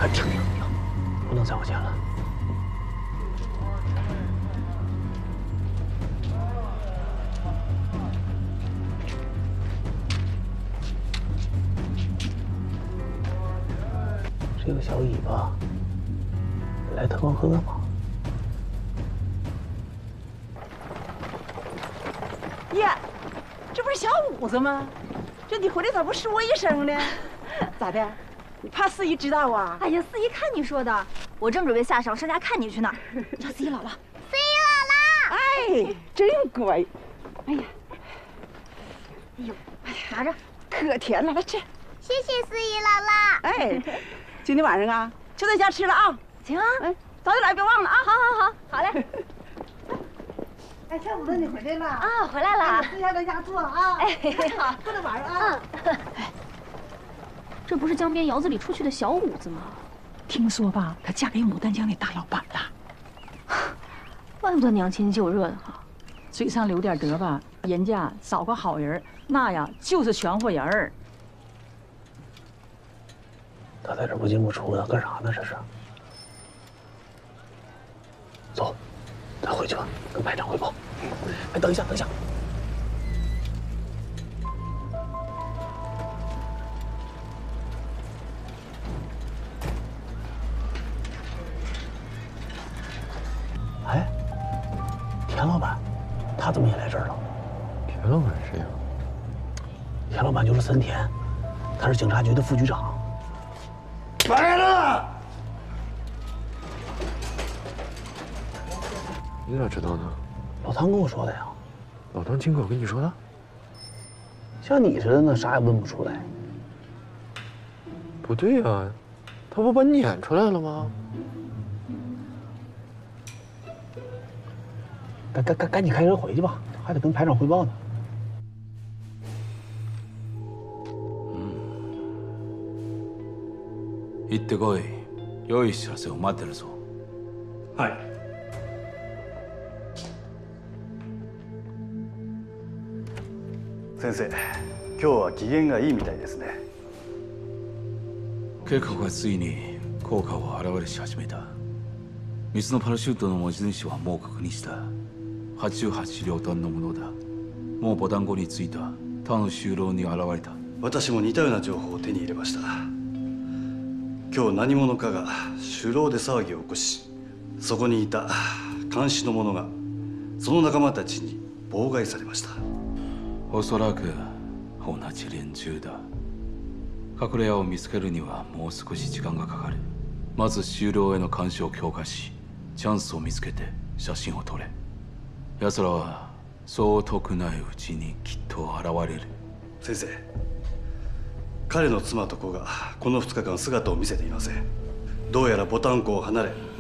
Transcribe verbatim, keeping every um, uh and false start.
停停停，不能再往前了。这个小尾巴来特河吗？ 耶，这不是小五子吗？这你回来咋不说一声呢？咋的？你怕四姨知道啊？ 哎呀，四姨看你说的，我正准备下山上家看你去呢。叫四姨姥姥， 四姨姥姥。哎，真乖。哎呀， 哎呦，哎，拿着， 可甜了，来吃。 谢谢四姨姥姥。 哎，今天晚上啊，就在家吃了啊。 行啊， 哎，早点来，别忘了啊。 好好好，好嘞。 哎，小五子，你回来了啊？回来了。 在家在家坐啊。 哎，好， 坐着玩啊。 嗯。哎，这不是江边窑子里出去的小五子吗？ 听说吧，她嫁给牡丹江那大老板了。 怪不得娘亲就热的哈。 嘴上留点德吧，人家找个好人，那呀就是全乎人儿。 他在这不进不出的，干啥呢？这是。走，咱回去吧，跟排长汇报。哎，等一下，等一下。哎，田老板，他怎么也来这儿了？ 田老板谁呀？ 田老板就是森田，他是警察局的副局长。 来了！你咋知道呢？ 老唐跟我说的呀。 老唐亲口跟你说的？ 像你似的，那啥也问不出来。 不对呀，他不把你撵出来了吗？ 赶赶赶赶紧开车回去吧，还得跟排长汇报呢。 行ってこい。良い知らせを待ってるぞ。 はい。先生、今日は機嫌がいいみたいですね。 計画がついに効果を現れし始めた。水のパラシュートの持ち主はもう確認した。はちじゅうはち両団のものだ。もうボタン後に着いた。他の就労に現れた。 私も似たような情報を手に入れました。今日何者かが首脳で騒ぎを起こし、そこにいた監視の者がその仲間たちに妨害されました。 おそらく同じ連中だ。隠れ家を見つけるにはもう少し時間がかかる。まず就労への監視を強化し、チャンスを見つけて写真を撮れ。奴らはそう遠くないうちにきっと現れる。 先生、彼の妻と子がこのふつかかん姿を見せていません。どうやらボタン湖を離れ